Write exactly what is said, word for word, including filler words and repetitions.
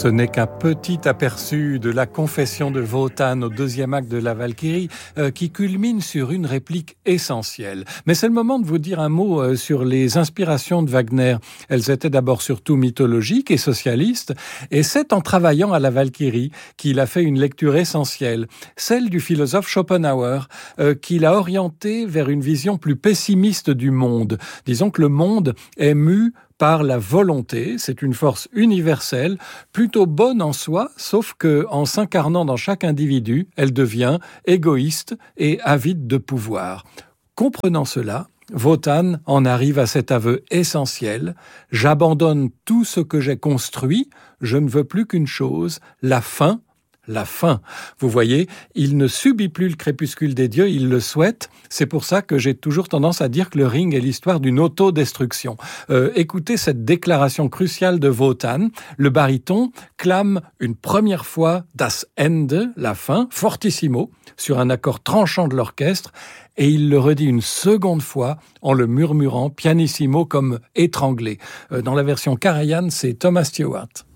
Ce n'est qu'un petit aperçu de la confession de Wotan au deuxième acte de la Valkyrie euh, qui culmine sur une réplique essentielle. Mais c'est le moment de vous dire un mot euh, sur les inspirations de Wagner. Elles étaient d'abord surtout mythologiques et socialistes, et c'est en travaillant à la Valkyrie qu'il a fait une lecture essentielle, celle du philosophe Schopenhauer, euh, qu'il a orienté vers une vision plus pessimiste du monde. Disons que le monde est mu par la volonté, c'est une force universelle, plutôt bonne en soi, sauf que, en s'incarnant dans chaque individu, elle devient égoïste et avide de pouvoir. Comprenant cela, Wotan en arrive à cet aveu essentiel: j'abandonne tout ce que j'ai construit, je ne veux plus qu'une chose, la fin. La fin. Vous voyez, il ne subit plus le crépuscule des dieux, il le souhaite. C'est pour ça que j'ai toujours tendance à dire que le ring est l'histoire d'une autodestruction. Euh, écoutez cette déclaration cruciale de Wotan. Le baryton clame une première fois Das Ende, la fin, fortissimo, sur un accord tranchant de l'orchestre, et il le redit une seconde fois en le murmurant pianissimo comme étranglé. Euh, dans la version Karajan, c'est Thomas Stewart.